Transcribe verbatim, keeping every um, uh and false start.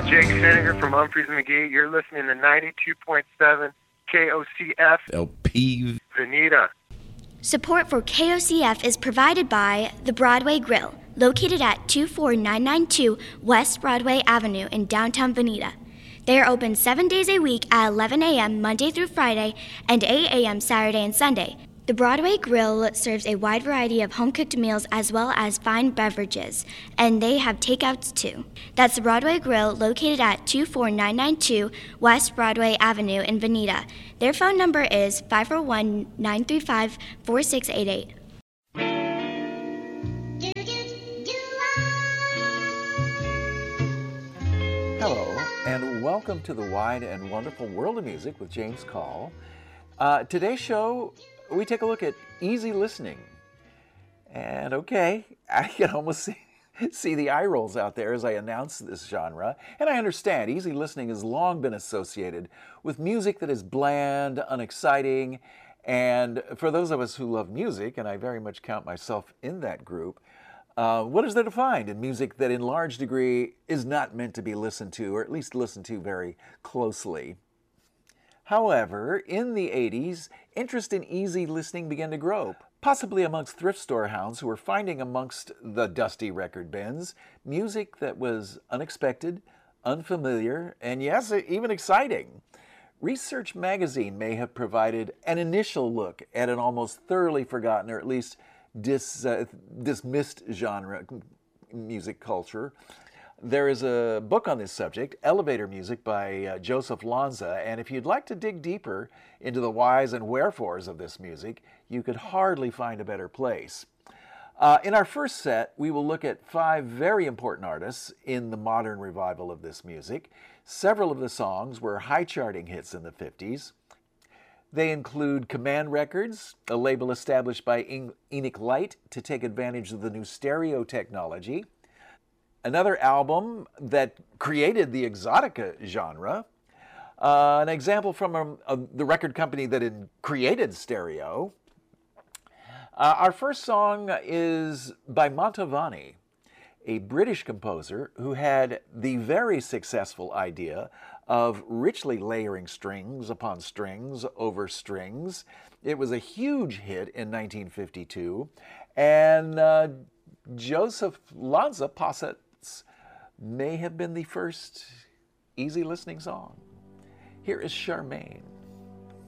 Jake Senager from Humphreys and McGee. You're listening to ninety-two point seven K O C F L P Veneta. Support for K O C F is provided by the Broadway Grill, located at two four nine nine two West Broadway Avenue in downtown Veneta. They are open seven days a week at eleven a.m. Monday through Friday and eight a.m. Saturday and Sunday. The Broadway Grill serves a wide variety of home-cooked meals as well as fine beverages, and they have takeouts too. That's the Broadway Grill, located at two four nine nine two West Broadway Avenue in Veneta. Their phone number is five four one, nine three five, four six eight eight. Hello, and welcome to the wide and wonderful world of music with James Call. Uh, today's show, we take a look at easy listening. And okay, I can almost see, see the eye rolls out there as I announce this genre. And I understand, easy listening has long been associated with music that is bland, unexciting. And for those of us who love music, and I very much count myself in that group, uh, what is there to find in music that in large degree is not meant to be listened to, or at least listened to very closely? However, in the eighties, interest in easy listening began to grow, possibly amongst thrift store hounds who were finding amongst the dusty record bins music that was unexpected, unfamiliar, and yes, even exciting. Research Magazine may have provided an initial look at an almost thoroughly forgotten, or at least dis, uh, dismissed genre, music culture. There is a book on this subject, Elevator Music by uh, Joseph Lanza, and if you'd like to dig deeper into the whys and wherefores of this music, you could hardly find a better place. Uh, in our first set, we will look at five very important artists in the modern revival of this music. Several of the songs were high-charting hits in the fifties. They include Command Records, a label established by Enoch Light to take advantage of the new stereo technology. Another album that created the exotica genre. Uh, an example from a, a, the record company that had created stereo. Uh, our first song is by Mantovani, a British composer who had the very successful idea of richly layering strings upon strings over strings. It was a huge hit in nineteen fifty-two, and uh, Joseph Lanza posits may have been the first easy listening song. Here is Charmaine.